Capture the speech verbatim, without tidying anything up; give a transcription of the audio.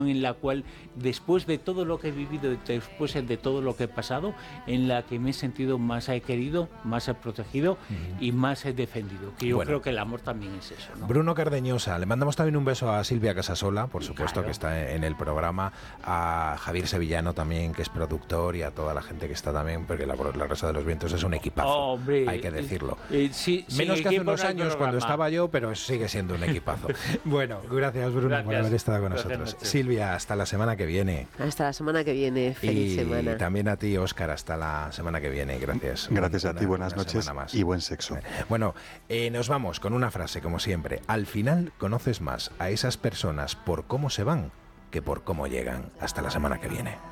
en la cual, después de todo lo que he vivido, después de todo lo que he pasado, en la que me he sentido más he querido, más he protegido uh-huh. y más he defendido. Que yo bueno, creo que el amor también es eso, ¿no? Bruno Cardeñosa, le mandamos también un beso a Silvia Casasola, por supuesto, claro, que está en el programa, a Javier Sevillano también, que es productor, y a toda la gente que está también, porque la, la Rosa de los Vientos es un equipazo, oh, hombre, hay que decirlo. Eh, eh, sí, Menos sí, que hace unos años cuando estaba yo, pero sigue siendo un equipazo. Bueno, gracias Bruno gracias. por haber estado con nosotros. Gracias, Silvia, hasta la semana que viene. Hasta la semana que viene, feliz y semana. Y también a ti, Óscar, hasta la semana que viene, gracias. Gracias a ti, buenas noches y buen sexo. Bueno, eh, nos vamos con una frase, como siempre. Al final conoces más a esas personas por cómo se van que por cómo llegan. Hasta la semana que viene.